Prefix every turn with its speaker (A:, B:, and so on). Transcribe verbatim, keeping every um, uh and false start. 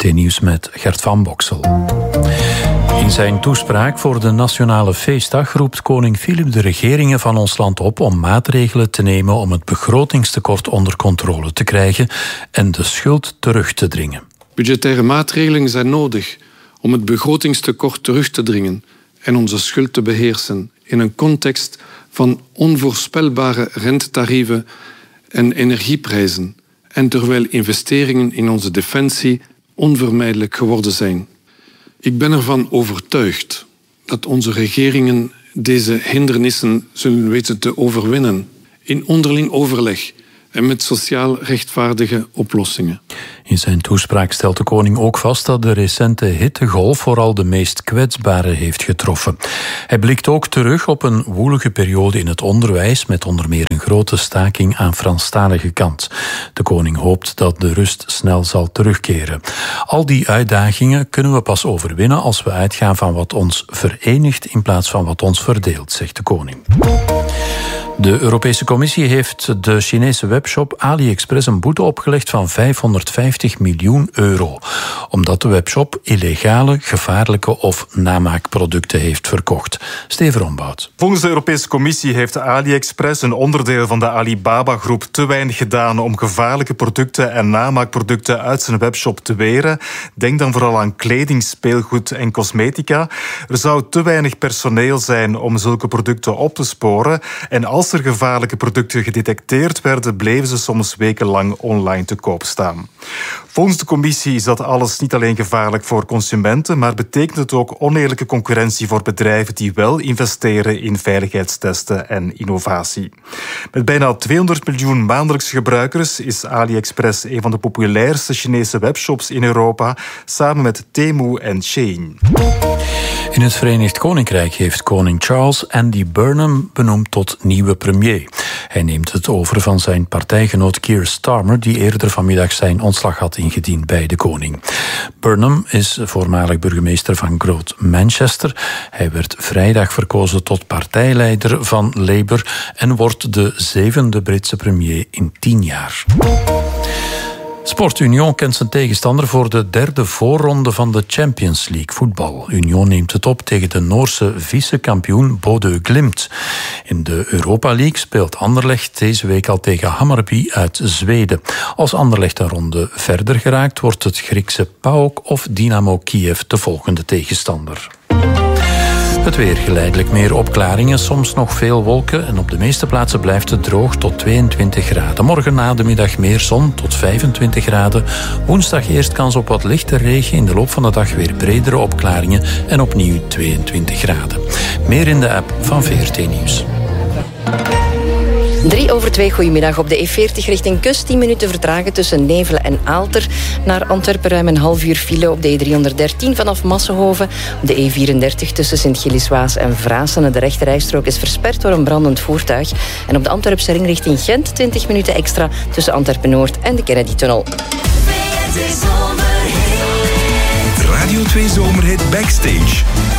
A: Nieuws met Gert van Boksel. In zijn toespraak voor de Nationale Feestdag roept koning Filip de regeringen van ons land op om maatregelen te nemen om het begrotingstekort onder controle te krijgen en de schuld terug te dringen.
B: Budgettaire maatregelen zijn nodig om het begrotingstekort terug te dringen en onze schuld te beheersen in een context van onvoorspelbare rentetarieven en energieprijzen en terwijl investeringen in onze defensie onvermijdelijk geworden zijn. Ik ben ervan overtuigd dat onze regeringen deze hindernissen zullen weten te overwinnen in onderling overleg en met sociaal rechtvaardige oplossingen.
A: In zijn toespraak stelt de koning ook vast dat de recente hittegolf vooral de meest kwetsbaren heeft getroffen. Hij blikt ook terug op een woelige periode in het onderwijs met onder meer een grote staking aan Franstalige kant. De koning hoopt dat de rust snel zal terugkeren. Al die uitdagingen kunnen we pas overwinnen als we uitgaan van wat ons verenigt in plaats van wat ons verdeelt, zegt de koning. De Europese Commissie heeft de Chinese webshop AliExpress een boete opgelegd van vijfhonderdvijftig miljoen euro, omdat de webshop illegale, gevaarlijke of namaakproducten heeft verkocht. Steven Rombout.
C: Volgens de Europese Commissie heeft AliExpress, een onderdeel van de Alibaba-groep, te weinig gedaan om gevaarlijke producten en namaakproducten uit zijn webshop te weren. Denk dan vooral aan kleding, speelgoed en cosmetica. Er zou te weinig personeel zijn om zulke producten op te sporen. En als er gevaarlijke producten gedetecteerd werden, bleven ze soms wekenlang online te koop staan. Volgens de commissie is dat alles niet alleen gevaarlijk voor consumenten, maar betekent het ook oneerlijke concurrentie voor bedrijven die wel investeren in veiligheidstesten en innovatie. Met bijna tweehonderd miljoen maandelijkse gebruikers is AliExpress een van de populairste Chinese webshops in Europa, samen met Temu en Shein.
A: In het Verenigd Koninkrijk heeft koning Charles Andy Burnham benoemd tot nieuwe premier. Hij neemt het over van zijn partijgenoot Keir Starmer, die eerder vanmiddag zijn ontslag had ingediend bij de koning. Burnham is voormalig burgemeester van Groot Manchester. Hij werd vrijdag verkozen tot partijleider van Labour en wordt de zevende Britse premier in tien jaar. Sport Union kent zijn tegenstander voor de derde voorronde van de Champions League voetbal. Union neemt het op tegen de Noorse vice-kampioen Bodø Glimt. In de Europa League speelt Anderlecht deze week al tegen Hammarby uit Zweden. Als Anderlecht een ronde verder geraakt, wordt het Griekse PAOK of Dynamo Kiev de volgende tegenstander. Het weer, geleidelijk meer opklaringen, soms nog veel wolken en op de meeste plaatsen blijft het droog tot tweeëntwintig graden. Morgen na de middag meer zon tot vijfentwintig graden. Woensdag eerst kans op wat lichte regen, in de loop van de dag weer bredere opklaringen en opnieuw tweeëntwintig graden. Meer in de app van V R T Nieuws.
D: Drie over twee, goedemiddag. Op de E veertig richting kust, tien minuten vertragen tussen Nevelen en Aalter. Naar Antwerpen ruim een half uur file op de E driehonderddertien vanaf Massenhoven. Op de E vierendertig tussen Sint-Gilliswaas en Vraassen. De rechterrijstrook is versperd door een brandend voertuig. En op de Antwerpse ring richting Gent, twintig minuten extra tussen Antwerpen-Noord en de Kennedy-tunnel.
E: Radio twee Zomerhit Backstage.